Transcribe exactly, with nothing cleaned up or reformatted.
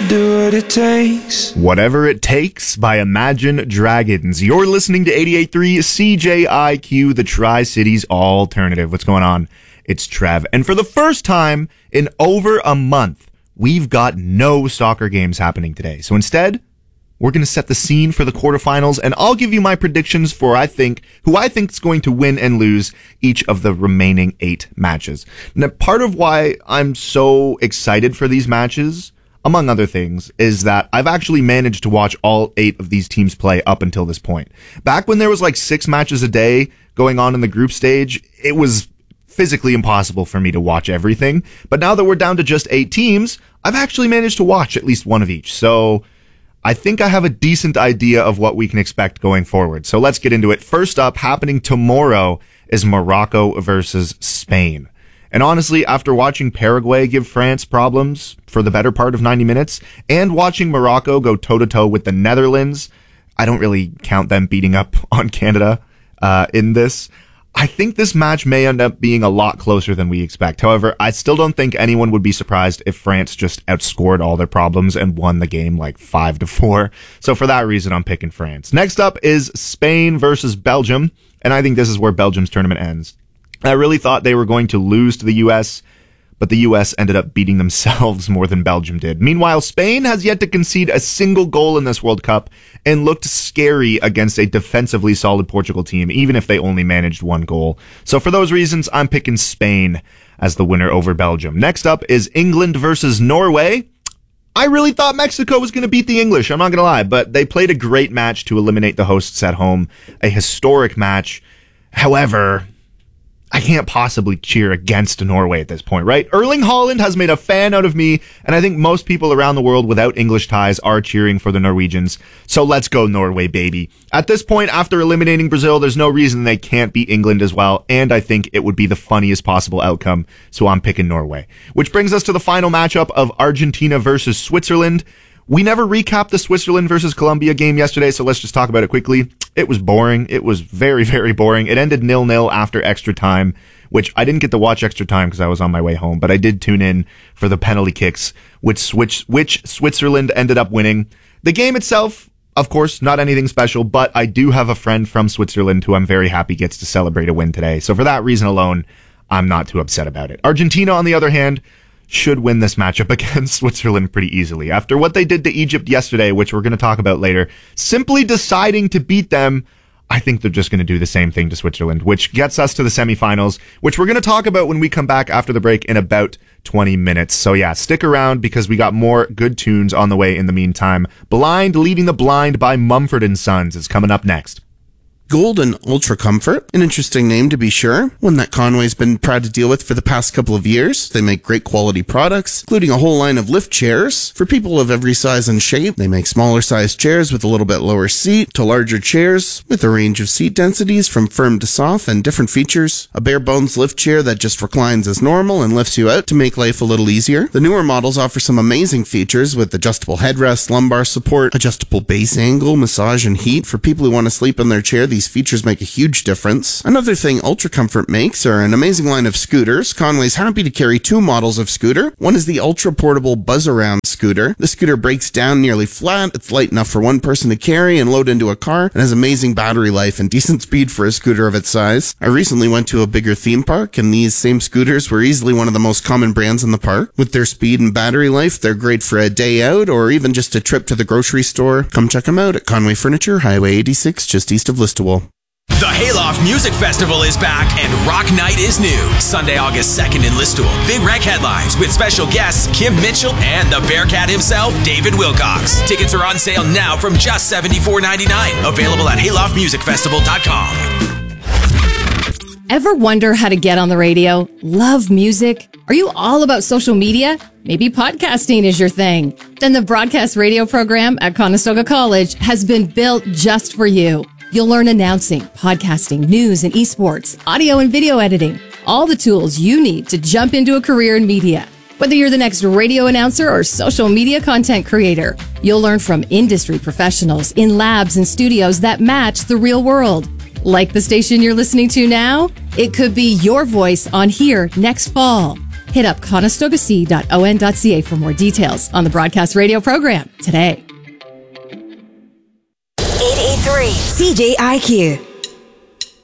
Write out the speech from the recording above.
do what it takes. Whatever It Takes by Imagine Dragons. You're listening to eighty-eight point three C J I Q, the Tri-Cities Alternative. What's going on? It's Trev. And for the first time in over a month, we've got no soccer games happening today. So instead, we're going to set the scene for the quarterfinals, and I'll give you my predictions for I think who I think is going to win and lose each of the remaining eight matches. Now, part of why I'm so excited for these matches, among other things, is that I've actually managed to watch all eight of these teams play up until this point. Back when there was like six matches a day going on in the group stage, it was physically impossible for me to watch everything. But now that we're down to just eight teams, I've actually managed to watch at least one of each. So I think I have a decent idea of what we can expect going forward. So let's get into it. First up, happening tomorrow, is Morocco versus Spain. And honestly, after watching Paraguay give France problems for the better part of ninety minutes, and watching Morocco go toe-to-toe with the Netherlands, I don't really count them beating up on Canada uh, in this. I think this match may end up being a lot closer than we expect. However, I still don't think anyone would be surprised if France just outscored all their problems and won the game like five to four. So for that reason, I'm picking France. Next up is Spain versus Belgium, and I think this is where Belgium's tournament ends. I really thought they were going to lose to the U S, but the U S ended up beating themselves more than Belgium did. Meanwhile, Spain has yet to concede a single goal in this World Cup and looked scary against a defensively solid Portugal team, even if they only managed one goal. So for those reasons, I'm picking Spain as the winner over Belgium. Next up is England versus Norway. I really thought Mexico was going to beat the English, I'm not going to lie, but they played a great match to eliminate the hosts at home, a historic match. However, I can't possibly cheer against Norway at this point, right? Erling Haaland has made a fan out of me, and I think most people around the world without English ties are cheering for the Norwegians. So let's go Norway, baby. At this point, after eliminating Brazil, there's no reason they can't beat England as well, and I think it would be the funniest possible outcome, so I'm picking Norway. Which brings us to the final matchup of Argentina versus Switzerland. We never recapped the Switzerland versus Colombia game yesterday, so let's just talk about it quickly. It was boring. It was very, very boring. It ended nil-nil after extra time, which I didn't get to watch extra time because I was on my way home, but I did tune in for the penalty kicks, which switch, which Switzerland ended up winning. The game itself, of course, not anything special, but I do have a friend from Switzerland who I'm very happy gets to celebrate a win today. So for that reason alone, I'm not too upset about it. Argentina, on the other hand, should win this matchup against Switzerland pretty easily. After what they did to Egypt yesterday, which we're going to talk about later, simply deciding to beat them, I think they're just going to do the same thing to Switzerland, which gets us to the semifinals, which we're going to talk about when we come back after the break in about twenty minutes. So yeah, stick around because we got more good tunes on the way in the meantime. Blind Leading the Blind by Mumford and Sons is coming up next. Golden Ultra Comfort, an interesting name to be sure, one that Conway's been proud to deal with for the past couple of years. They make great quality products, including a whole line of lift chairs for people of every size and shape. They make smaller sized chairs with a little bit lower seat to larger chairs with a range of seat densities from firm to soft and different features. A bare bones lift chair that just reclines as normal and lifts you out to make life a little easier. The newer models offer some amazing features with adjustable headrest, lumbar support, adjustable base angle, massage and heat. For people who want to sleep in their chair, these features make a huge difference. Another thing Ultra Comfort makes are an amazing line of scooters. Conway's happy to carry two models of scooter. One is the ultra portable Buzz Around scooter. The scooter breaks down nearly flat. It's light enough for one person to carry and load into a car, and has amazing battery life and decent speed for a scooter of its size. I recently went to a bigger theme park, and these same scooters were easily one of the most common brands in the park. With their speed and battery life, they're great for a day out or even just a trip to the grocery store. Come check them out at Conway Furniture, Highway eighty-six, just east of Listowel. The Hayloft Music Festival is back and Rock Night is new. Sunday, August second in Listowel. Big Rec headlines with special guests Kim Mitchell and the Bearcat himself, David Wilcox. Tickets are on sale now from just seventy-four ninety-nine. Available at hayloft music festival dot com. Ever wonder how to get on the radio? Love music? Are you all about social media? Maybe podcasting is your thing. Then the broadcast radio program at Conestoga College has been built just for you. You'll learn announcing, podcasting, news and esports, audio and video editing, all the tools you need to jump into a career in media. Whether you're the next radio announcer or social media content creator, you'll learn from industry professionals in labs and studios that match the real world. Like the station you're listening to now? It could be your voice on here next fall. Hit up conestoga c dot o n dot c a for more details on the broadcast radio program today. eight eight three C J I Q.